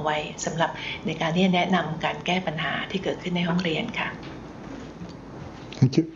ไว้สำหรับในการที่จะแนะนำการแก้ปัญหาที่เกิดขึ้นในห้องเรียนค่ะ Thank you.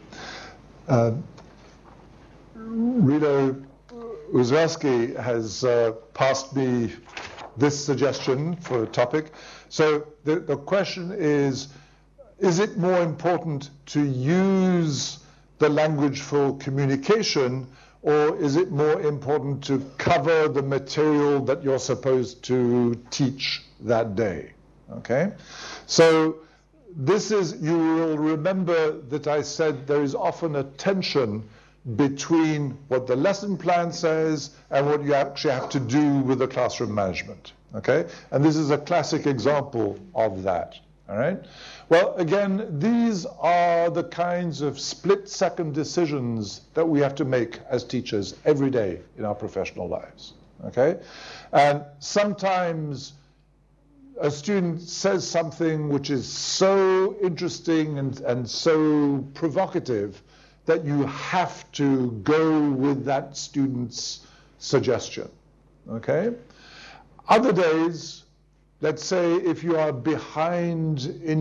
Rita Uzraski has passed me this suggestion for a topic. So the question is it more important to use the language for communication, or is it more important to cover the material that you're supposed to teach that day? Okay? So this is, you will remember that I said there is often a tension between what the lesson plan says and what you actually have to do with the classroom management. Okay? And this is a classic example of that. All right? Well, again, these are the kinds of split-second decisions that we have to make as teachers every day in our professional lives. Okay? And sometimes a student says something which is so interesting and so provocative that you have to go with that student's suggestion. Okay? Other days, let's say if you are behind in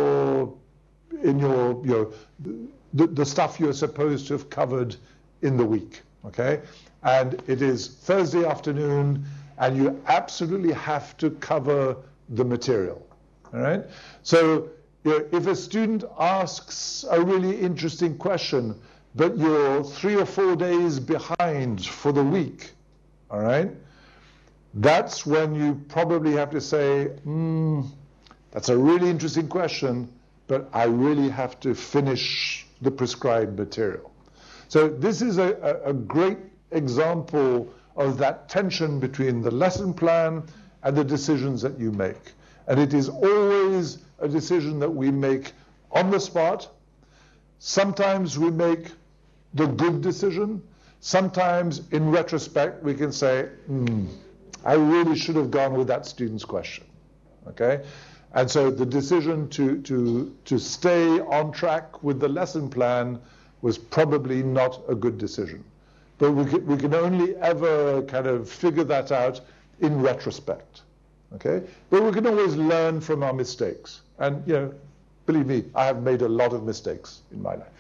the stuff you're supposed to have covered in the week, okay? And it is Thursday afternoon and you absolutely have to cover the material, all right? So if a student asks a really interesting question, but you're 3 or 4 days behind for the week, all right? That's when you probably have to say, that's a really interesting question, but I really have to finish the prescribed material. So this is a great example of that tension between the lesson plan and the decisions that you make. And it is always a decision that we make on the spot. Sometimes we make the good decision. Sometimes in retrospect we can say, I really should have gone with that student's question, okay? And so the decision to stay on track with the lesson plan was probably not a good decision. But we can only ever kind of figure that out in retrospect, okay? But we can always learn from our mistakes. And, you know, believe me, I have made a lot of mistakes in my life.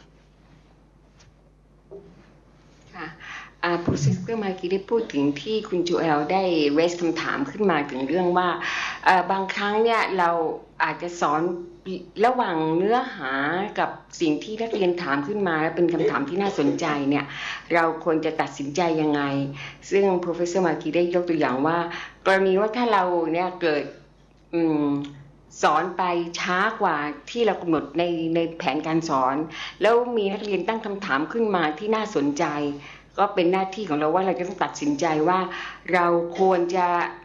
ผู้ซิสเตอร์มากี้ได้พูดถึงที่คุณจูเอลได้เรสคำถามขึ้นมาถึงเรื่องว่าบางครั้งเนี่ยเราอาจจะสอนระหว่างเนื้อหากับสิ่งที่นักเรียนถามขึ้นมาและเป็นคำถามที่น่าสนใจเนี่ยเราควรจะตัดสินใจยังไงซึ่ง Professor มากี้ได้ยกตัวอย่างว่ากรณีว่าถ้าเราเนี่ยเกิดสอนไปช้ากว่าที่เรากำหนดในแผนการสอนแล้วมีนักเรียนตั้งคำถามขึ้นมาที่น่าสนใจก็เป็นหน้าที่ของเราว่าเราจะต้องตัดสินใจว่าเราควรจะ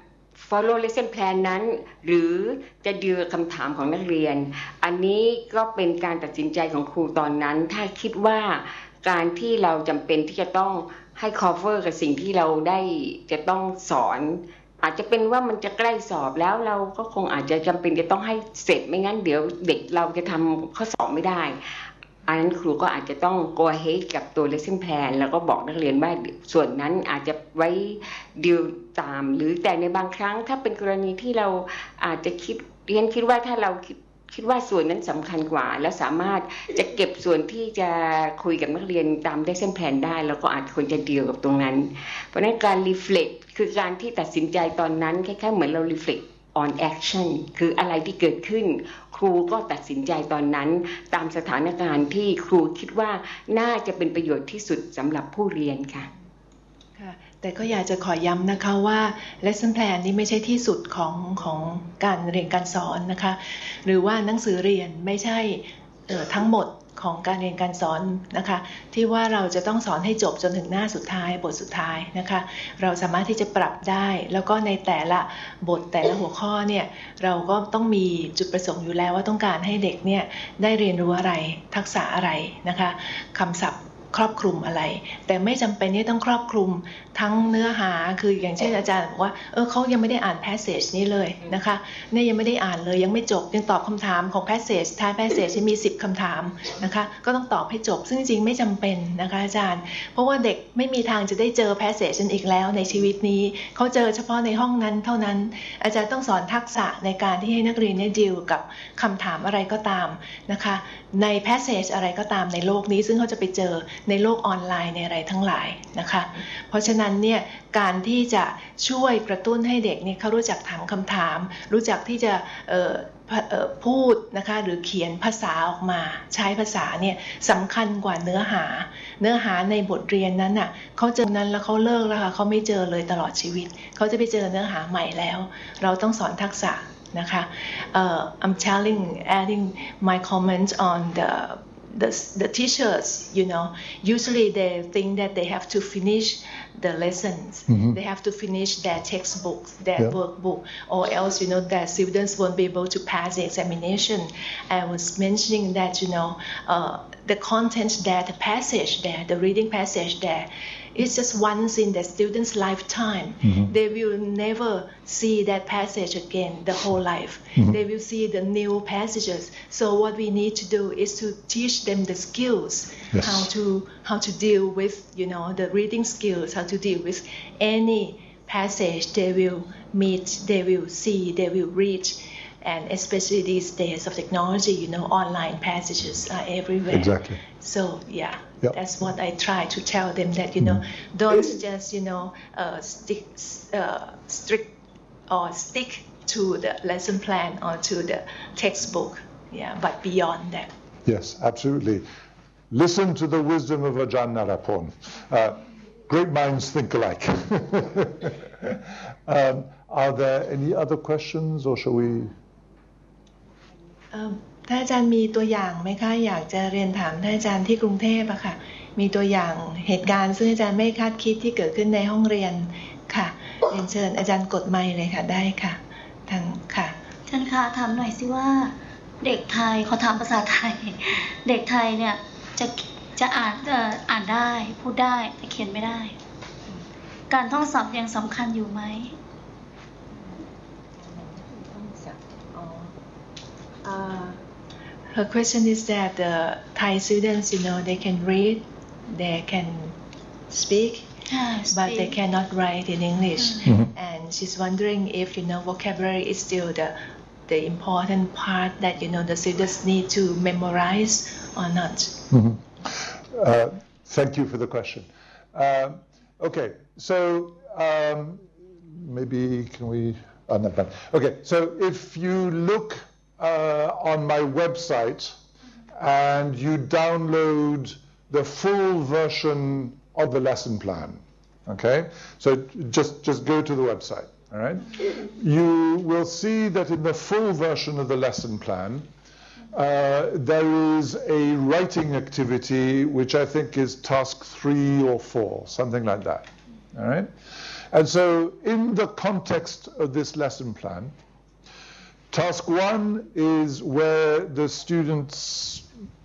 follow lesson plan นั้นหรือจะดีลคำถามของนักเรียนอันนี้ก็เป็นการตัดสินใจของครูตอนนั้นถ้าคิดว่าการที่เราจำเป็นที่จะต้องให้ cover กับสิ่งที่เราได้จะต้องสอนอาจจะเป็นว่ามันจะใกล้สอบแล้วเราก็คงอาจจะจำเป็นจะต้องให้เสร็จไม่งั้นเดี๋ยวเด็กเราจะทำข้อสอบไม่ได้อันนั้นครูก็อาจจะต้อง go ahead กับตัว lesson plan แล้วก็บอกนักเรียนว่าส่วนนั้นอาจจะไว้ดีลตามหรือแต่ในบางครั้งถ้าเป็นกรณีที่เราอาจจะเรียนคิดว่าถ้าเราคิดว่าส่วนนั้นสำคัญกว่าแล้วสามารถจะเก็บส่วนที่จะคุยกับนักเรียนตาม lesson plan ได้แล้วก็อาจควรจะดีลกับตรงนั้นเพราะฉะนั้นการ reflect คือการที่ตัดสินใจตอนนั้นคล้ายๆเหมือนเรา reflect on action คืออะไรที่เกิดขึ้นครูก็ตัดสินใจตอนนั้นตามสถานการณ์ที่ครูคิดว่าน่าจะเป็นประโยชน์ที่สุดสำหรับผู้เรียนค่ะแต่ก็อยากจะขอย้ำนะคะว่า lesson plan นี่ไม่ใช่ที่สุดของการเรียนการสอนนะคะหรือว่าหนังสือเรียนไม่ใช่ทั้งหมดของการเรียนการสอนนะคะที่ว่าเราจะต้องสอนให้จบจนถึงหน้าสุดท้ายบทสุดท้ายนะคะเราสามารถที่จะปรับได้แล้วก็ในแต่ละบทแต่ละหัวข้อเนี่ยเราก็ต้องมีจุดประสงค์อยู่แล้วว่าต้องการให้เด็กเนี่ยได้เรียนรู้อะไรทักษะอะไรนะคะคำศัพท์ครอบคลุมอะไรแต่ไม่จำเป็นที่ต้องครอบคลุมทั้งเนื้อหาคืออย่างเช่นอาจารย์บอกว่าเขายังไม่ได้อ่าน passage นี้เลยนะคะเนี่ยยังไม่ได้อ่านเลยยังไม่จบยังตอบคำถามของ passage ท้าย passage มี10คำถามนะคะก็ต้องตอบให้จบซึ่งจริงไม่จำเป็นนะคะอาจารย์เพราะว่าเด็กไม่มีทางจะได้เจอ passage อีกแล้วในชีวิตนี้เขาเจอเฉพาะในห้องนั้นเท่านั้นอาจารย์ต้องสอนทักษะในการที่ให้นักเรียนเนี่ยดีลกับคำถามอะไรก็ตามนะคะใน passage อะไรก็ตามในโลกนี้ซึ่งเขาจะไปเจอในโลกออนไลน์ในอะไรทั้งหลายนะคะเพราะฉะนั้นเนี่ยการที่จะช่วยกระตุ้นให้เด็กเนี่ยเขารู้จักถามคำถามรู้จักที่จะพูดนะคะหรือเขียนภาษาออกมาใช้ภาษาเนี่ยสำคัญกว่าเนื้อหาในบทเรียนนั้นน่ะเขาเจอนั้นแล้วเขาเลิกแล้วค่ะเขาไม่เจอเลยตลอดชีวิตเขาจะไปเจอเนื้อหาใหม่แล้วเราต้องสอนทักษะนะคะ I'm adding my comments on the teachers, usually they think that they have to finish the lessons. They have to finish their textbooks, their workbook, or else, their students won't be able to pass the examination. I was mentioning that, the content there, the passage there, the reading passage there, it's just once in the student's lifetime. They will never see that passage again the whole life. They will see the new passages. So what we need to do is to teach them the skills, how to deal with, the reading skills, how to deal with any passage they will meet, they will see, they will read. And especially these days of technology, online passages are everywhere. Exactly. So, that's what I try to tell them that, don't just, stick to the lesson plan or to the textbook, but beyond that. Yes, absolutely. Listen to the wisdom of Ajahn Narapon. Great minds think alike. Are there any other questions, or shall we? ท่านอาจารย์มีตัวอย่างไหมคะอยากจะเรียนถามท่านอาจารย์ที่กรุงเทพอะค่ะมีตัวอย่างเหตุการณ์ซึ่งอาจารย์ไม่คาดคิดที่เกิดขึ้นในห้องเรียนค่ะเรียนเชิญอาจารย์กดไมค์เลยค่ะได้ค่ะทางค่ะท่านคะถามหน่อยสิว่าเด็กไทยขอถามภาษาไทยเด็กไทยเนี่ยจะอ่านได้พูดได้แต่เขียนไม่ได้การท่องศัพท์ยังสำคัญอยู่ไหม Her question is that the Thai students, they can read, they can speak, but they cannot write in English. And she's wondering if, vocabulary is still the important part that, the students need to memorize or not. Thank you for the question. Okay, so maybe can we... Okay, so if you look on my website and you download the full version of the lesson plan, okay? So just go to the website, all right? You will see that in the full version of the lesson plan, there is a writing activity which I think is task 3 or 4, something like that, all right? And so in the context of this lesson plan, task 1 is where the students,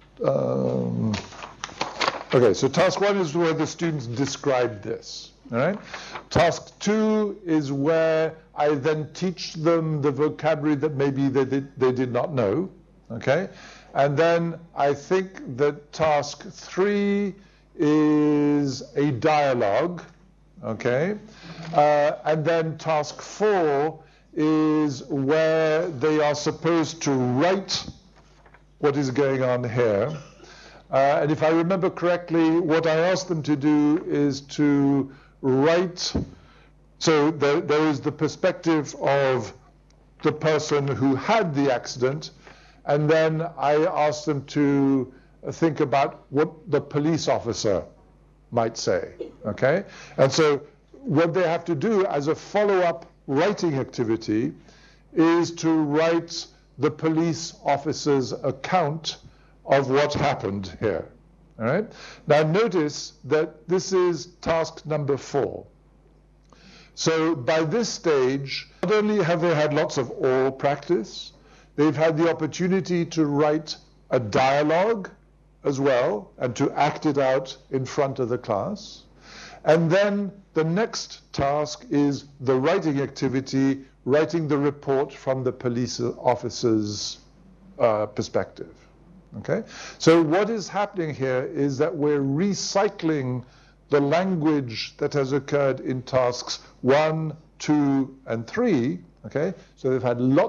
okay, so task 1 is where the students describe this, all right? Task 2 is where I then teach them the vocabulary that maybe they did not know, okay? And then I think that task 3 is a dialogue, okay? And then task 4 is where they are supposed to write what is going on here. And if I remember correctly, what I asked them to do is to write, so there is the perspective of the person who had the accident, and then I asked them to think about what the police officer might say, okay? And so what they have to do as a follow-up writing activity is to write the police officer's account of what happened here, all right? Now notice that this is task number 4. So by this stage, not only have they had lots of oral practice, they've had the opportunity to write a dialogue, as well and to act it out in front of the class. And then the next task is the writing activity, writing the report from the police officer's perspective. Okay? So what is happening here is that we're recycling the language that has occurred in tasks 1, 2, and 3. Okay? So they've had lots